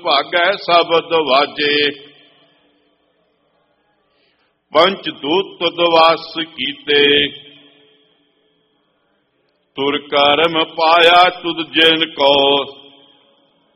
ਭਾਗੈ ਸ਼ਬਦ ਵਾਜੇ। ਪੰਚ ਦੂਤ ਤੁਧ ਵਾਸ ਕੀਤੇ, ਤੁਰ ਕਰਮ ਪਾਇਆ ਤੁਧ ਜਿਨ ਕੋ।